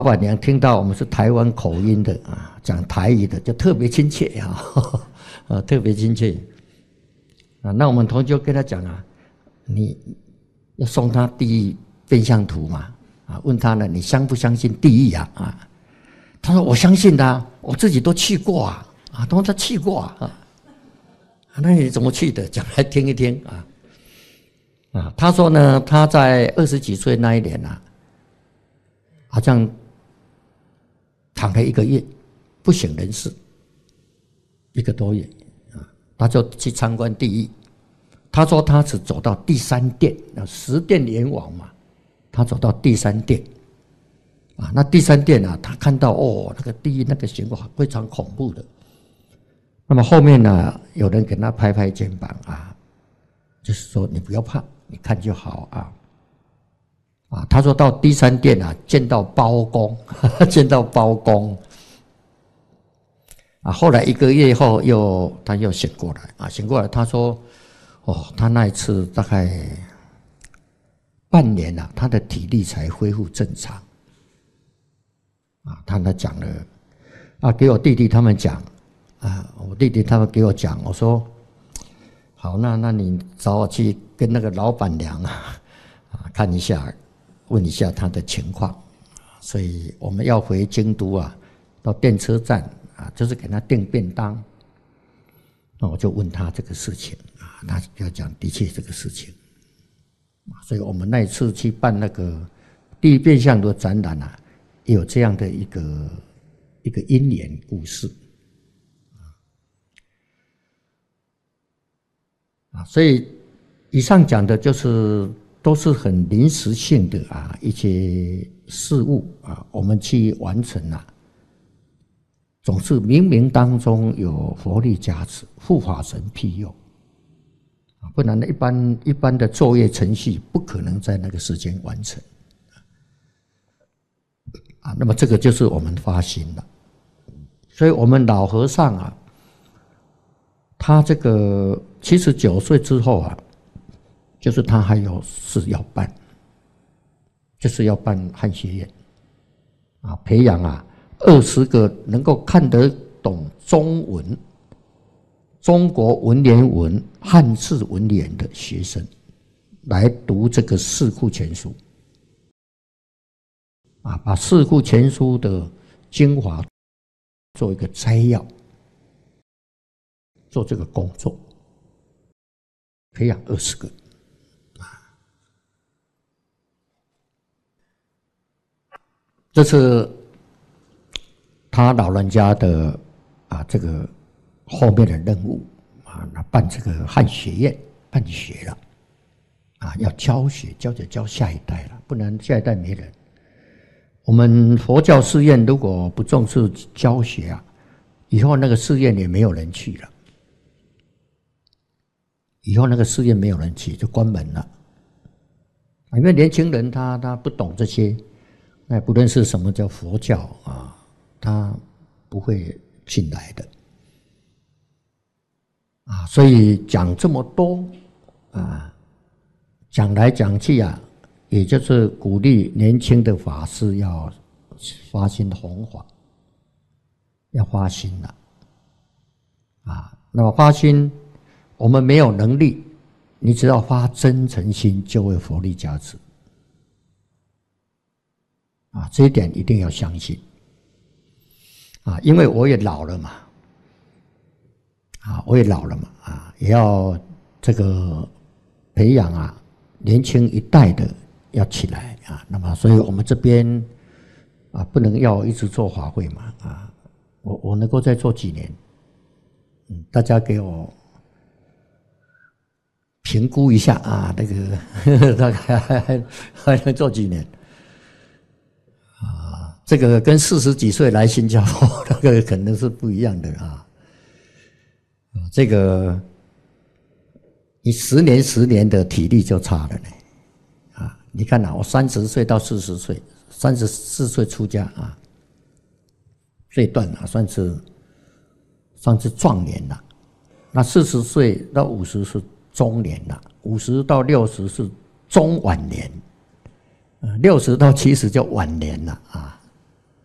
板娘听到我们是台湾口音的啊，讲台语的，就特别亲切啊，特别亲切啊。那我们同学就跟他讲啊，你要送他地狱变相图嘛啊，问他呢，你相不相信地狱啊？他说我相信的啊，我自己都去过啊，都他去过啊。那你怎么去的？讲来听一听啊。他说呢，他在20几岁那一年啊，好像躺了1个月，不省人事，1个多月啊，他就去参观地狱。他说他只走到第3殿，10殿阎王嘛，他走到第3殿啊。那第3殿啊，他看到那个地狱那个刑罚非常恐怖的。那么后面呢，有人给他拍拍肩膀啊，就是说你不要怕，你看就好啊。他说到第3殿啊，见到包公，见到包公啊。后来1个月后他又醒过来啊，醒过来他说，他那一次大概半年啊，他的体力才恢复正常啊。他讲了啊，给我弟弟他们讲啊，我弟弟他们给我讲，我说好，那你找我去跟那个老板娘看一下，问一下他的情况。所以我们要回京都啊，到电车站啊，就是给他订便当。那我就问他这个事情啊，他要讲的确这个事情。所以我们那一次去办那个地狱变相的展览啊，也有这样的一个因缘故事。所以以上讲的就是都是很临时性的一些事物我们去完成总是冥冥当中有佛力加持，护法神庇佑不然一般的作业程序不可能在那个时间完成那么这个就是我们发心了。所以我们老和尚他这个79岁之后就是他还有事要办，就是要办汉学院培养20个能够看得懂中文、中国文言文、汉字文言的学生来读这个四库全书把四库全书的精华做一个摘要，做这个工作，培养20个这是他老人家的这个后面的任务办这个汉学院，办学了要教学，教下一代了，不然下一代没人。我们佛教寺院如果不重视教学以后那个寺院也没有人去了，以后那个寺院没有人去就关门了因为年轻人他不懂这些，他也不认识什么叫佛教他不会进来的所以讲这么多讲来讲去也就是鼓励年轻的法师要发心弘法，要发心了那么发心，我们没有能力，你只要发真诚心，就会佛力加持这一点一定要相信因为我也老了嘛也要这个培养年轻一代的要起来那么所以我们这边不能要一直做法会嘛我能够再做几年大家给我评估一下那个大概还能做几年这个跟40几岁来新加坡那个可能是不一样的这个你10年的体力就差了呢你看我30岁到40岁，34岁出家这一段算是壮年了。那40岁到50是中年了，50到60是中晚年，60到70叫晚年了